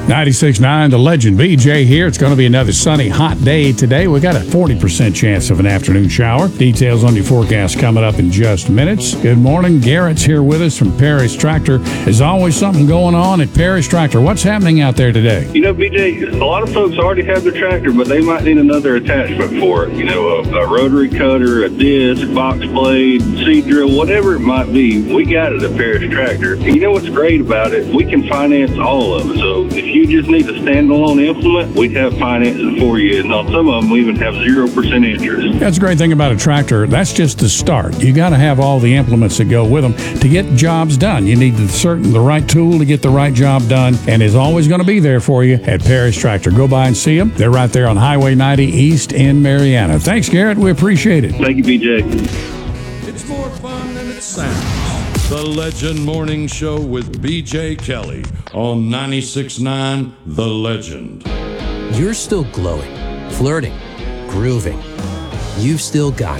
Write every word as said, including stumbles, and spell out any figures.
ninety-six point nine, The Legend. B J here. It's going to be another sunny, hot day today. We got a forty percent chance of an afternoon shower. Details on your forecast coming up in just minutes. Good morning. Garrett's here with us from Parrish Tractor. There's always something going on at Parrish Tractor. What's happening out there today? You know, B J, a lot of folks already have their tractor, but they might need another attachment for it. You know, a, a rotary cutter, a disc, box blade, seed drill, whatever it might be. We got it at Parrish Tractor. And you know what's great about it? We can finance all of it. So if you just need a standalone implement, we have financing for you. And on some of them, we even have zero percent interest. That's the great thing about a tractor. That's just the start. You got to have all the implements that go with them to get jobs done. You need the certain the right tool to get the right job done, and is always going to be there for you at Parrish Tractor. Go by and see them. They're right there on Highway ninety East in Marianna. Thanks, Garrett. We appreciate it. Thank you, B J. It's more fun than it sounds. The Legend Morning Show with B J Kelly on ninety-six point nine The Legend. You're still glowing, flirting, grooving. You've still got